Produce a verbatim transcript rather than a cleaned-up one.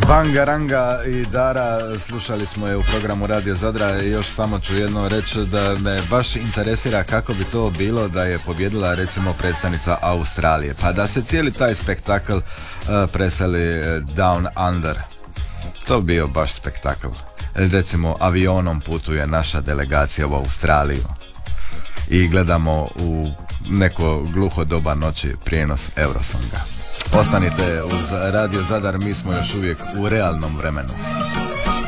Vanga, Ranga i Dara, slušali smo je u programu Radio Zadra i još samo ću jedno reći da me baš interesira kako bi to bilo da je pobjedila recimo predstavnica Australije, pa da se cijeli taj spektakl uh, preseli Down Under. To bio baš spektakl. Recimo avionom putuje naša delegacija u Australiju i gledamo u neko gluho doba noći prijenos Eurosonga. Ostanite uz Radio Zadar, mi smo još uvijek u realnom vremenu.